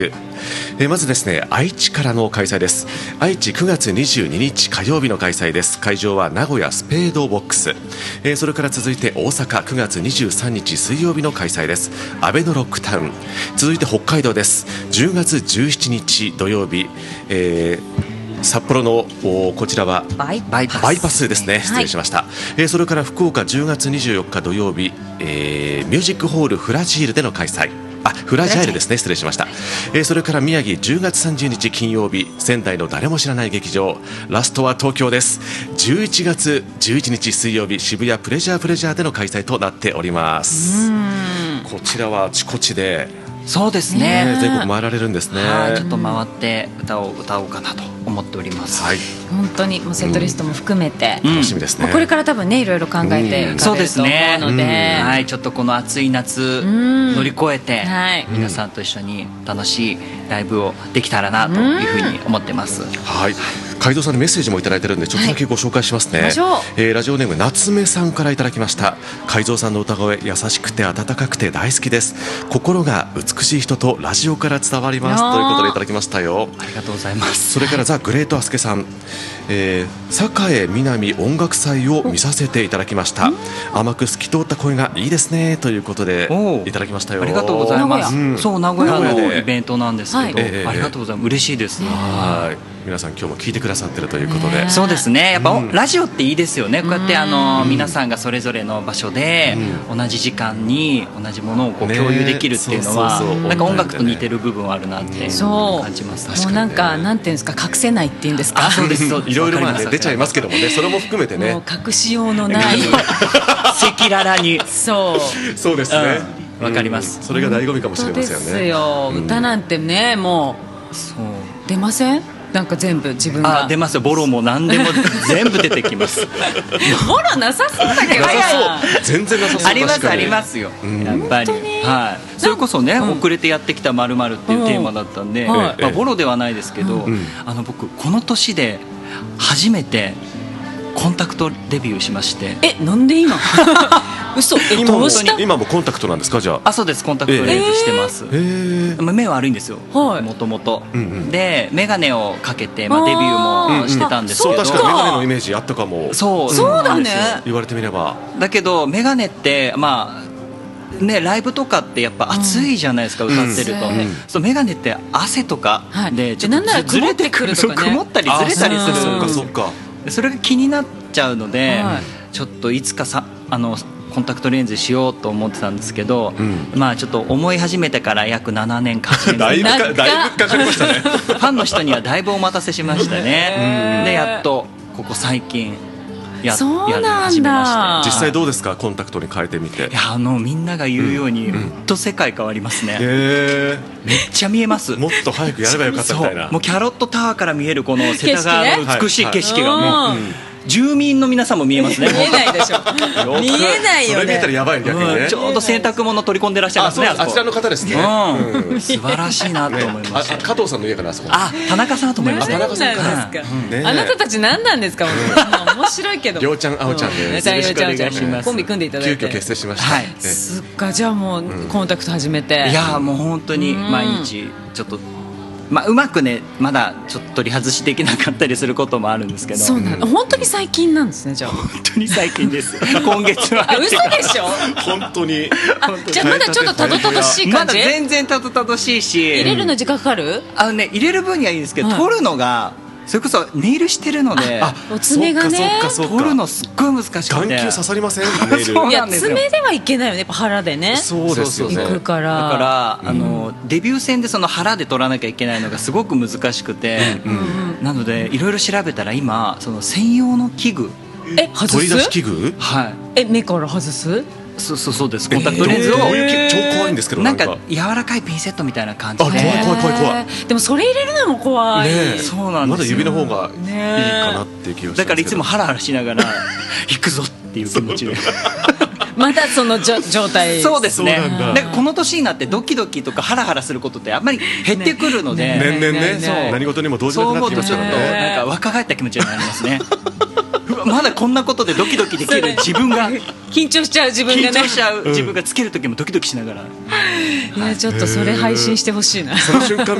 まずですね、愛知からの開催です。愛知9月22日火曜日の開催です。会場は名古屋スペードボックス。それから続いて大阪9月23日水曜日の開催です。アベノロックタウン。続いて北海道です。10月17日土曜日、札幌のこちらはバイパスですね、失礼しました、それから福岡10月24日土曜日、ミュージックホールフラジールでの開催、フラジャイルですね、失礼しました、それから宮城10月30日金曜日、仙台の誰も知らない劇場、ラストは東京です。11月11日水曜日、渋谷プレジャーでの開催となっております。こちらはあちこちで、 そうですね、 全国回られるんですね。 ちょっと回って歌おうかなと思っております、 本当にもうセットリストも含めて、 楽しみですね。 これから多分ね、いろいろ考えていかれると思うので、 ちょっとこの暑い夏乗り越えて、皆さんと一緒に楽しいライブをできたらなというふうに思ってます。 海蔵さんにメッセージもいただいてるんで、ちょっとだけご紹介しますね。ラジオネーム夏目さんからいただきました。海蔵さんの歌声、優しくて温かくて大好きです。心が美しい人とラジオから伝わります、ということでいただきましたよ。 ありがとうございます。 それからザ・グレートアスケさん、栄南音楽祭を見させていただきました。甘く透き通った声がいいですね、ということでいただきましたよ。 ありがとうございます。そう、名古屋のイベントなんですけど、ありがとうございます。嬉しいです。 皆さん今日も聞いてくださってるということで、 そうですね、やっぱラジオっていいですよね。こうやって皆さんがそれぞれの場所で同じ時間に同じものをこう共有できるっていうのは、なんか音楽と似てる部分はあるなって感じます。 もうなんかなんていうんですか、隠せないっていうんですか。 そうです。 いろいろ出ちゃいますけどもね、それも含めてね、 もう隠しようのない赤裸々に。 そうですね、 わかります。 それが醍醐味かもしれませんよね。 ですよ、歌なんてね、もう出ません。なんか全部自分が出ますよ。ボロも何でも全部出てきますボロなさそうだけど、 全然なさそう。 ありますよ、やっぱり。それこそね、遅れてやってきた〇〇っていうテーマだったんで、ボロではないですけど、僕この年で初めてコンタクトデビューしまして。 なんで今嘘、どうした？ 今もコンタクトなんですか？じゃあ、そうです、コンタクトレンズしてます。目悪いんですよ、もともと。で眼鏡をかけて、デビューもしてたんですけど、 確かに眼鏡のイメージあったかも。 そうだね、 言われてみれば。 だけど眼鏡ってライブとかってやっぱ暑いじゃないですか、歌ってると。眼鏡って汗とかでちょっとずれてくるとかね、曇ったりずれたりする。それが気になっちゃうので、ちょっといつかコンタクトレンズしようと思ってたんですけど、ちょっと思い始めてから約7年かかりました。 だいぶかかりましたね。 ファンの人にはだいぶお待たせしましたね。でやっとここ最近やり始めました。 実際どうですか、コンタクトに変えてみて。 いや、みんなが言うように、ほんと世界変わりますね。めっちゃ見えます。 もっと早くやればよかったみたいな。 もうキャロットタワーから見えるこの世田谷の美しい景色がもう住民の皆さんも見えますね。 見えないでしょ。見えないよね。 それ見たらやばい、逆にね。 ちょうど洗濯物取り込んでらっしゃいますね。 あちらの方ですね。 素晴らしいなと思いました。 加藤さんの家かな、あそこ。 田中さんだと思います。 何なんですか。あなたたち何なんですか。面白いけど。 りょうちゃん、あおちゃんで。 よろしくお願いします。 コンビ組んでいただいて。 急遽結成しました。 すっか、じゃあもうコンタクト始めて。 いや、もう本当に毎日ちょっと。うまくね、まだちょっと取り外しできなかったりすることもあるんですけど。 そうなの。本当に最近なんですね、じゃあ。 本当に最近です。今月は。 嘘でしょ。 本当に。 じゃあまだちょっとたどたどしい感じ。 まだ全然たどたどしいし。 入れるの時間かかる？ 入れる分にはいいんですけど、取るのが。それこそネイルしてるので、 お爪がね、 取るのすっごい難しくて。 眼球刺さりません？ネイル。 いや、爪ではいけないよね、やっぱ腹でね。 そうですよね。 行くから。 だからデビュー戦でその腹で取らなきゃいけないのがすごく難しくて、なのでいろいろ調べたら今その専用の器具。 外す？ 取り出し器具？ はい。 目から外す？ そうです。コンタクトレンズを超怖いんですけど、 なんか柔らかいピンセットみたいな感じで。 怖い。 でもそれ入れるのも怖い。 そうなんですよ。 まだ指の方がいいかなっていう気がします。 だからいつもハラハラしながら行くぞっていう気持ちで。 またその状態。 そうですね。なんかこの年になってドキドキとかハラハラすることってあんまり減ってくるので、 年々ね、何事にも動じなくなってきましたからね。 なんか若返った気持ちになりますね。まだこんなことでドキドキできる自分が緊張しちゃう自分がね。 緊張しちゃう自分がつける時もドキドキしながら。 いやちょっとそれ配信してほしいな。 その瞬間